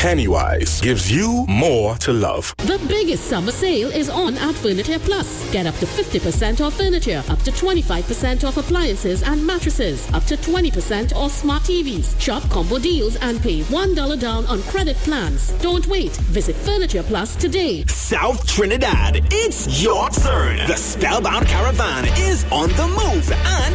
Pennywise gives you more to love. The biggest summer sale is on at Furniture Plus. Get up to 50% off furniture, up to 25% off appliances and mattresses, up to 20% off smart TVs. Shop combo deals and pay $1 down on credit plans. Don't wait. Visit Furniture Plus today. South Trinidad, it's your turn. The Spellbound Caravan is on the move and